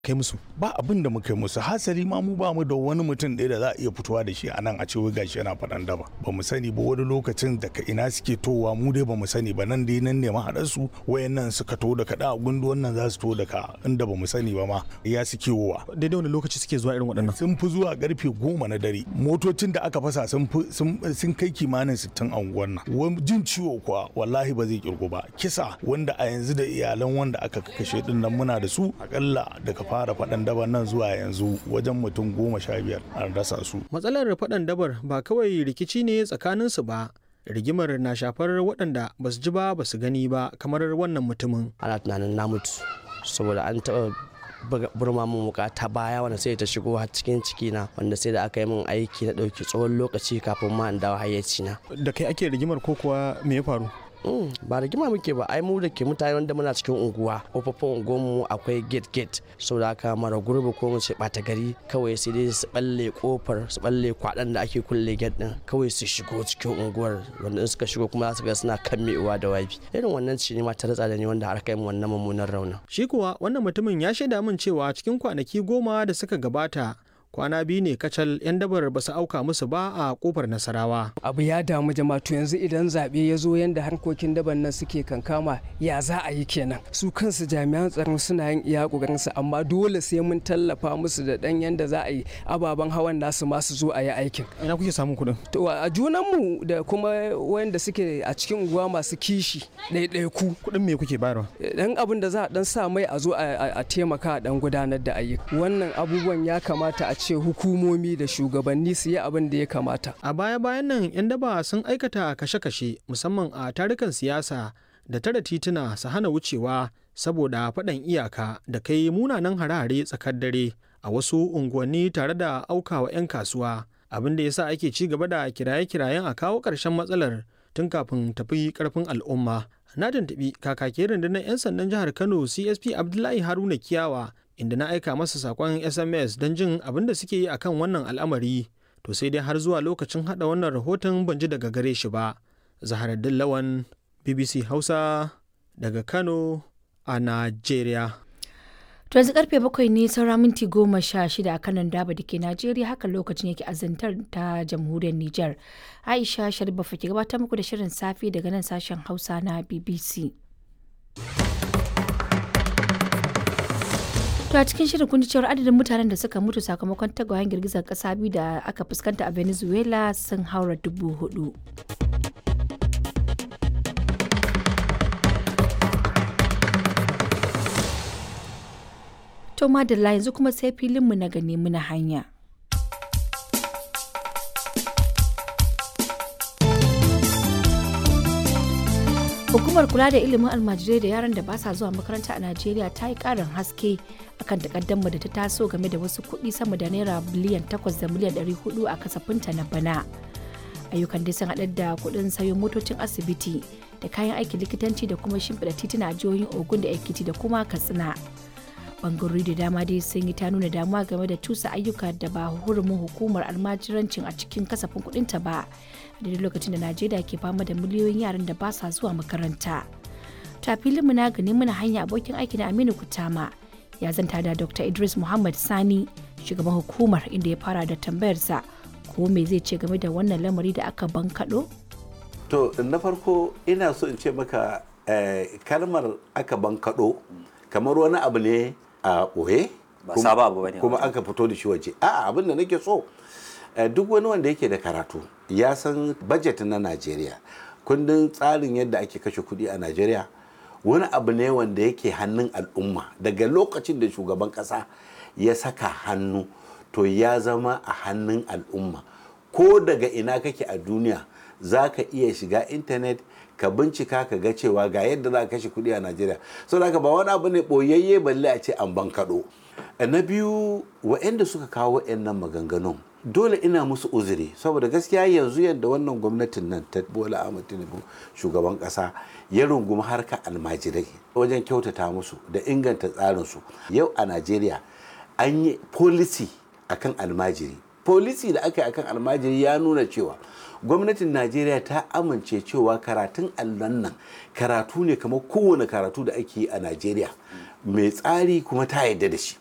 kai musu? Ba abin da muka yi musu, hasali ma mu ba mu da wani mutum ɗaya da za a iya fitowa da shi a nan a ce wai gashi yana faɗan daba. Ba mu sani ba wani lokacin daga ina suke towa mu dai ba mu sani ba, nan dai nan ne mahaɗar su wayannan suka to daga da gundu wannan za su to daga inda ba mu sani ba ma ya suke wowa. Daidai wani lokaci suke zuwa irin waɗannan? Sun fi zuwa karfe 10 na dare. Motocin da aka fasa sun kai kimanin 60 a unguwar nan. Jin ciwo kuwa wallahi ba zai kirgo ba. Kisa wanda a yanzu da iyalan wanda aka kashe din nan muna da su akalla daga fara faɗan dabar nan zuwa yanzu wajen mutum 15 an rasa su. Matsalar faɗan dabar ba kawai rikici ne tsakaninsu ba, rigimar na shafar waɗanda ba su ji ba su gani ba kamar wannan mutumin. Ana tunanin na mutu saboda an taɓa burma min wuka ta baya wanda sai ta shigo har cikin cikina, wanda sai da aka yi min aiki na ɗauki tsawon lokaci kafin ma in dawo hayyacina. Da kai ake rigimar ko kuwa me ya faru? Ba rigima muke ba, ai mu da ke mutane wanda muna cikin unguwa, kofofin unguwarmu akwai gate saboda haka mara gurbi ko mu ce ɓata gari kawai sai dai su balle kofar, su balle kwaɗan da ake kulle gate din kawai su shigo cikin unguwar, wanda in suka shigo kuma za su ga suna kammewa da wabi. Irin wannan ce ne ma ta ratsa da ni wanda har kai mu wannan mummunan rauna. Shi kuwa wannan mutumin ya shaida min cewa cikin kwanaki 10 da suka gabata kwana 2 ne kacal 'yan dabar ba su auka musu ba a kofar Nasarawa. Abu ya damu jama'a, to yanzu idan zaɓe ya zo yanda harkokin daban nan suke kankama ya za a yi kenan. Su kansu jami'an tsaron suna yin iya ƙoƙarinsu, amma dole sai mun tallafa musu da ɗan yanda za a yi ababen hawan nasu masu zo a yi aikin. Ina kuke samun kuɗin? To a junanmu da kuma wanda suke a cikin unguwa masu kishi ɗaiɗaiku. Kuɗin me kuke bayarwa? Dan abin da za a dan sa mai a zo a taimaka a dan gudanar da ayyuka. Wannan abubuwan ya kamata a ce hukumomi da shugabanni su yi abin da ya kamata. A baya-bayan nan 'yan daba sun aikata kashe-kashe musamman a tarukan siyasa da tara tituna su hana wucewa saboda faɗan iyaka da kai munanan harare tsakar dare a wasu unguwanni tare da aukawa 'yan kasuwa, abin da yasa ake ci gaba da kiraye-kirayen a kawo ƙarshen matsalar tun kafin tafi ƙarfin al'umma. Na tuntuɓi kakakin rundunar 'yan sandan jihar Kano CSP Abdullahi Haruna Kiyawa, inda na aika masa sakon SMS don jin abin da suke yi akan wannan al'amari, to sai dai har zuwa lokacin hada wannan rahoton ban ji daga gare shi ba. Zaharaddin Lawan, BBC Hausa daga Kano a Najeriya. To yanzu karfe 7 ne saura minti 16 a kanan daba da ke Najeriya, haka lokacin yake azantar ta jamhuriyar Nijar. Aisha Sharif ke gabatar muku da shirin safe daga nan sashen Hausa na BBC. To a cikin shirin kun ji cewar adadin mutanen da suka mutu sakamakon tagwayen girgizar kasa biyu da aka fuskanta a Venezuela sun haura 4,000. To madalla yanzu kuma sai filinmu na gane muna hanya. Hukumar kula da ilimin almajirai da yaran da ba sa zuwa makaranta a Najeriya ta yi ƙarin haske akan takaddama da ta taso game da wasu kuɗi sama da naira biliyan 8 da miliyan 400 a kasafinta na bana. Ayyukan dai sun haɗar da kuɗin sayo motocin asibiti da kayan aikin likitanci da kuma shimfiɗa titina a jihohin Ogun da Ekiti da kuma Katsina. Bangarori da dama dai sun yi ta nuna damuwa game da cusa ayyuka da ba hurumin hukumar almajirancin a cikin kasafin kuɗinta ba, a daidai lokacin da Najeriya ke fama da miliyoyin yaran da ba sa zuwa makaranta. Ta filinmu na gani muna hanya abokin aiki na Aminu Kutama ya zanta da Dr. Idris Muhammad Sani, shugaban hukumar, inda ya fara da tambayarsa ko me zai ce game da wannan lamari da aka bankaɗo? To na farko ina so in ce maka kalmar aka bankaɗo kamar wani abu ne a ɓoye kuma aka fito da shi waje. A'a, abin da nake so duk wani wanda yake da karatu ya san budget na Najeriya, kundin tsarin yadda ake kashe kuɗi a Najeriya wani abu ne wanda yake hannun al'umma. Daga lokacin da shugaban ƙasa ya saka hannu to ya zama a hannun al'umma. Ko daga ina kake a duniya za ka iya shiga intanet ka bincika ka ga cewa ga yadda za ka kashe kuɗi a Najeriya. Saboda haka ba wani abu ne ɓoyayye balle a ce an bankaɗo. Na biyu, waɗanda suka kawo waɗannan maganganun dole ina musu uzuri, saboda gaskiya yanzu yadda wannan gwamnatin nan ta Bola Ahmed Tinubu shugaban ƙasa ya rungumi harkar almajirai wajen kyautata musu da inganta tsarinsu. Yau a Najeriya an yi policy akan almajiri. Policy da aka yi akan almajiri ya nuna cewa gwamnatin Najeriya ta amince cewa karatun allon nan karatu ne kamar kowane karatu da ake yi a Najeriya, mai tsari kuma ta yarda da shi.